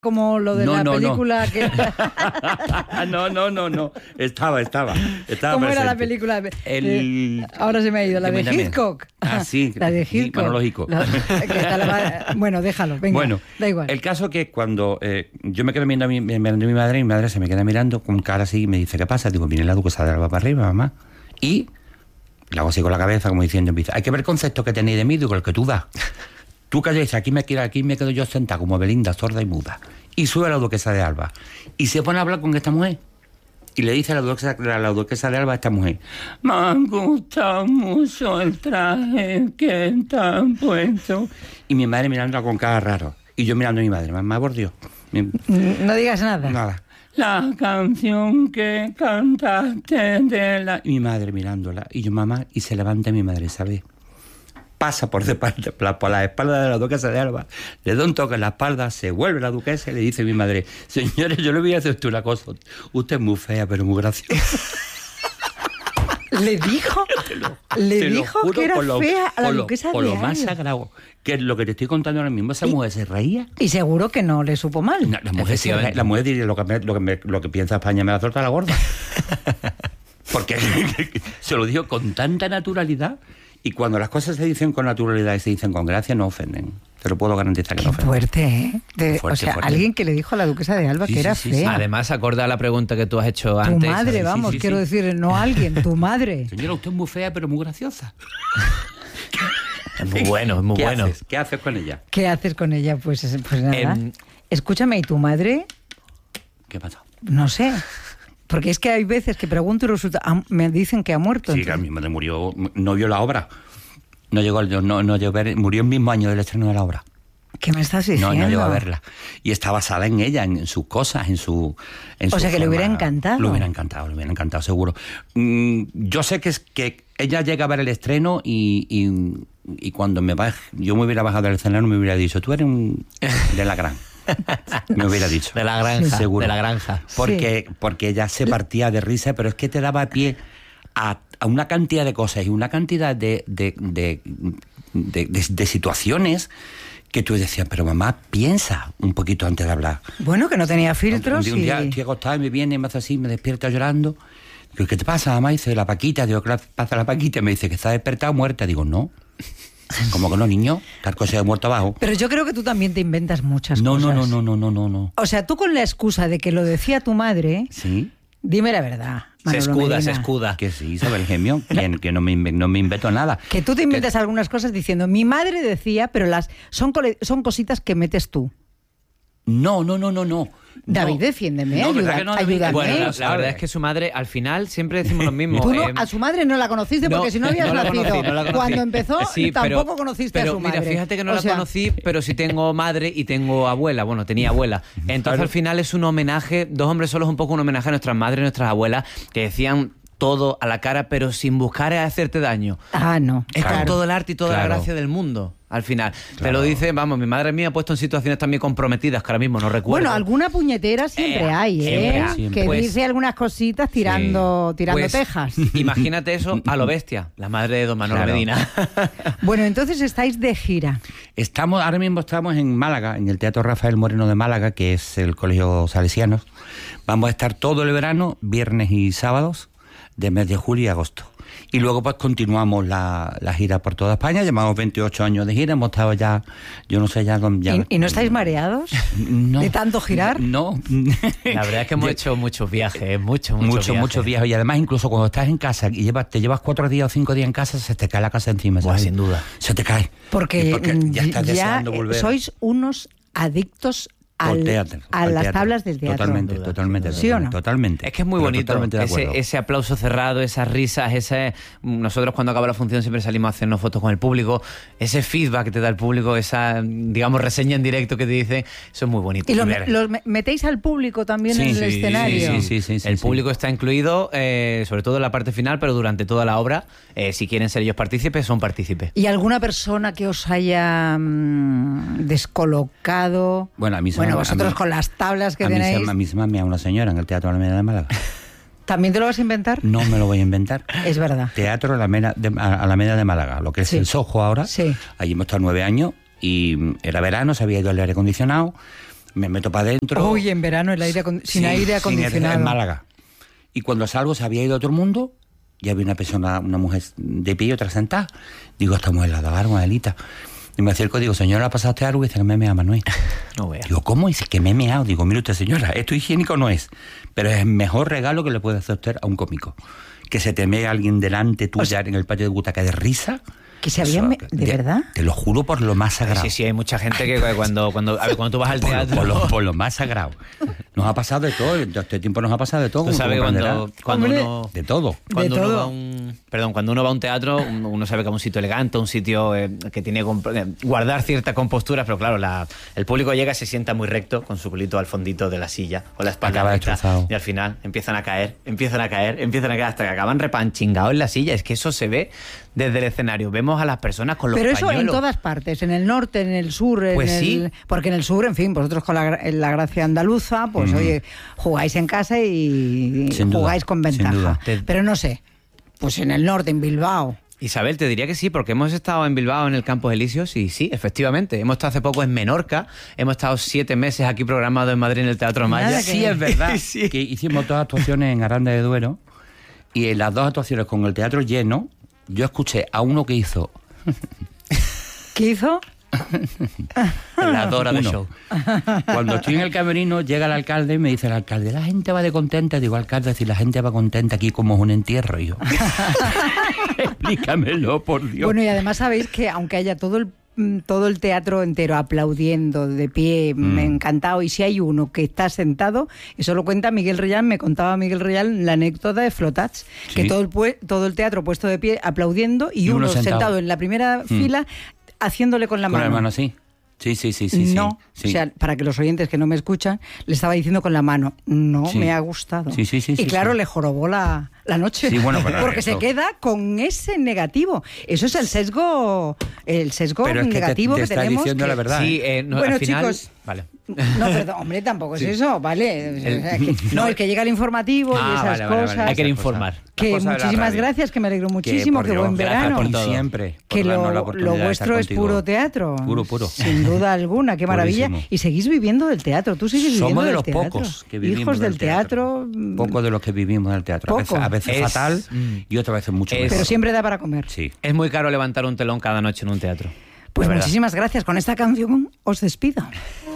como lo de la película no. que... No. Estaba ¿Cómo presente. era la película? Ahora se me ha ido. La de Hitchcock. Ah, sí. La de Hitchcock. Manolo Hitchcock. Bueno, déjalo, venga. Bueno, da igual. el caso que cuando yo me quedo mirando a mi madre, y mi madre se me queda mirando con cara así y me dice, ¿qué pasa? Digo, viene la duquesa de Alba para arriba, mamá. Y le hago así con la cabeza, como diciendo, empieza, hay que ver el concepto que tenéis de mí, digo, el que tú das. Tú calles, aquí me quedo yo sentada como Belinda, sorda y muda. Y sube la duquesa de Alba. Y se pone a hablar con esta mujer. Y le dice a la duquesa de Alba a esta mujer, me ha gustado mucho el traje que te han puesto. Y mi madre mirándola con cara raro. Y yo mirando a mi madre, mamá, por Dios. No digas nada. Nada. La canción que cantaste de la... Y mi madre mirándola. Y yo, mamá, y se levanta mi madre, ¿sabes? Pasa por la espalda de la duquesa de Alba, le da un toque en la espalda, se vuelve la duquesa y le dice a mi madre, señores, yo le voy a hacer usted una cosa, usted es muy fea, pero muy graciosa. ¿Le dijo? ¿Le dijo que era fea a la duquesa de Alba? Por lo más sagrado, que es lo que te estoy contando ahora mismo, esa mujer se reía. Y seguro que no le supo mal. No, la mujer diría, lo que piensa España me va a soltar la gorda. Porque se lo dijo con tanta naturalidad. Y cuando las cosas se dicen con naturalidad y se dicen con gracia, no ofenden. Te lo puedo garantizar que no ofenden. Fuerte, ¿eh? Fuerte. Alguien que le dijo a la duquesa de Alba que era fea. Además, acorde a la pregunta que tú has hecho antes. Tu madre, vamos, quiero decir, no alguien, tu madre. Señora, usted es muy fea, pero muy graciosa. Es muy bueno, es muy bueno. ¿Qué haces con ella? ¿Qué haces con ella? Pues nada. Escúchame, ¿y tu madre? ¿Qué pasa? No sé. Porque es que hay veces que pregunto y resulta, me dicen que ha muerto. Sí, entonces. que mi madre murió, no vio la obra. No llegó a ver, murió el mismo año del estreno de la obra. ¿Qué me estás diciendo? No llegó a verla. Y está basada en ella, en sus cosas, en su o sea, que le hubiera encantado. Le hubiera encantado, seguro. Yo sé que ella llega a ver el estreno y cuando yo me hubiera bajado del escenario me hubiera dicho, tú eres de la gran. Me hubiera dicho. De la granja, seguro. De la granja. Porque ella se partía de risa, pero es que te daba pie a una cantidad de cosas y una cantidad de situaciones que tú decías, pero mamá, piensa un poquito antes de hablar. Bueno, que no tenía filtros. Un día estoy acostado y me viene y me hace así, me despierta llorando. Digo, ¿qué te pasa, mamá? Dice, la Paquita. Digo, ¿qué pasa la Paquita? Y me dice, que está despertada muerta. Digo, no. ¿Cómo que no, niño? Tal se ha muerto abajo. Pero yo creo que tú también te inventas muchas cosas. No. O sea, tú con la excusa de que lo decía tu madre... Sí. Dime la verdad, se escuda. Que sí, Isabel Gemio, que no me invento nada. Que tú te inventas algunas cosas diciendo, mi madre decía, pero son cositas que metes tú. No. David, defiéndeme, ayúdame. Bueno, la verdad es que su madre, al final, siempre decimos lo mismo. Tú a su madre no la conociste porque si no habías nacido. No la conocí. Cuando empezó, tampoco conociste a su madre. Pero fíjate que no la conocí, pero sí tengo madre y tengo abuela. Bueno, tenía abuela. Entonces, al final es un homenaje, Dos hombres solos, un poco un homenaje a nuestras madres y nuestras abuelas, que decían todo a la cara, pero sin buscar hacerte daño. No. Es con todo el arte y toda la gracia del mundo. Al final, te lo dice, vamos, mi madre mía ha puesto en situaciones también comprometidas que ahora mismo no recuerdo. Bueno, alguna puñetera siempre hay, siempre. Que dice algunas cositas tirando tejas. Imagínate eso a lo bestia, la madre de don Manolo Medina. Bueno, entonces estáis de gira. Ahora mismo estamos en Málaga, en el Teatro Rafael Moreno de Málaga, que es el Colegio Salesianos. Vamos a estar todo el verano, viernes y sábados, de mes de julio y agosto. Y luego pues continuamos la gira por toda España. Llevamos 28 años de gira, hemos estado ya, yo no sé, ya... ¿Y no estáis mareados? No. ¿De tanto girar? No. La verdad es que hemos hecho muchos viajes, muchos viajes. Y además incluso cuando estás en casa y te llevas 4 días o 5 días en casa, se te cae la casa encima, ¿sabes? Sin duda. Se te cae. Porque ya estás deseando volver. Sois unos adictos a las tablas del teatro. Totalmente. ¿Sí o no? Totalmente. Es que es muy bonito ese aplauso cerrado, esas risas, nosotros cuando acaba la función siempre salimos a hacernos fotos con el público, ese feedback que te da el público, esa, digamos, reseña en directo que te dice, eso es muy bonito. ¿Y los metéis al público también en el escenario? Sí. El público está incluido, sobre todo en la parte final, pero durante toda la obra, si quieren ser ellos partícipes, son partícipes. ¿Y alguna persona que os haya descolocado? Bueno, a mí vosotros con las tablas que tenéis... A mí se me ha una señora en el Teatro Alameda de Málaga. ¿También te lo vas a inventar? No me lo voy a inventar. Es verdad. Teatro Alameda de Málaga, lo que es el Soho ahora. Sí. Allí hemos estado 9 años y era verano, se había ido el aire acondicionado. me meto para adentro. Uy, en verano sin aire acondicionado. En Málaga. Y cuando salgo se había ido todo el mundo, ya había una persona, una mujer de pie y otra sentada. Digo, esta mujer la daba Adelita. Y me acerco y digo, señora, ¿ha pasado usted algo? Y dice que me he meado, Manuel. No vea. Digo, ¿cómo? Y dice que me he meado. Digo, mire usted, señora, esto higiénico no es, pero es el mejor regalo que le puede hacer usted a un cómico. Que se te mee alguien delante tuya en el patio de butaca de risa. Que se había... ¿De verdad? Te lo juro por lo más sagrado. Sí, hay mucha gente que cuando tú vas al teatro... Por lo más sagrado. Nos ha pasado de todo. En este tiempo nos ha pasado de todo. Tú sabes cuando uno... De todo. Cuando uno va a un teatro, uno sabe que es un sitio elegante, un sitio que tiene que guardar cierta compostura, pero claro, el público llega y se sienta muy recto con su culito al fondito de la silla, con la espalda recta, y al final empiezan a caer, hasta que acaban repanchingados en la silla. Es que eso se ve desde el escenario. Vemos a las personas con los pañuelos. Pero eso en todas partes, en el norte, en el sur, porque en el sur, en fin, vosotros con la gracia andaluza, pues oye, jugáis en casa y jugáis con ventaja. Pero no sé, pues en el norte, en Bilbao. Isabel, te diría que sí, porque hemos estado en Bilbao en el Campos Elíseos y sí, efectivamente. Hemos estado hace poco en Menorca, hemos estado 7 meses aquí programados en Madrid en el Teatro Maya. Sí, es verdad. Sí. Que hicimos 2 actuaciones en Aranda de Duero y en las 2 actuaciones con el teatro lleno, yo escuché a uno que hizo... ¿Qué hizo? La Dora de show. Cuando estoy en el camerino, llega el alcalde y me dice el alcalde, la gente va de contenta. Digo, alcalde, si la gente va contenta aquí como es un entierro. Y yo, explícamelo, por Dios. Bueno, y además sabéis que aunque haya todo el teatro entero aplaudiendo, de pie, encantado, y si hay uno que está sentado, eso lo cuenta Miguel Reyal, me contaba Miguel Reyal la anécdota de Flotats, ¿sí? Que todo el teatro puesto de pie aplaudiendo y uno sentado en la primera fila haciéndole con la mano. Con la mano, sí. Sí. No, sí. O sea, para que los oyentes que no me escuchan, le estaba diciendo con la mano, me ha gustado. Sí. Y claro, le jorobó la noche. Sí, bueno, porque se queda con ese negativo. Eso es el sesgo pero negativo te que está tenemos. diciendo la verdad. Sí, bueno, al final, chicos... Vale. No, perdón, hombre, tampoco es eso, ¿vale? El que llega el informativo y esas cosas. Hay que informar. Que muchísimas gracias, que me alegro muchísimo, que buen verano. Por siempre. Que lo vuestro es puro teatro. Puro. Sin duda alguna, qué maravilla. Purísimo. Y seguís viviendo del teatro, tú sigues viviendo del teatro. Somos de los pocos que vivimos hijos del teatro. Pocos de los que vivimos del teatro. A veces fatal y otras veces mucho mejor. Pero siempre da para comer. Sí. Es muy caro levantar un telón cada noche en un teatro. Pues muchísimas gracias. Con esta canción os despido.